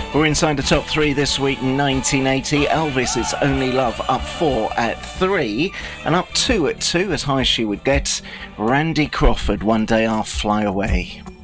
We're inside the top three this week. 1980, Elvis, It's Only Love, up 4 at 3, and up 2 at 2, as high as she would get. Randy Crawford, One Day I'll Fly Away.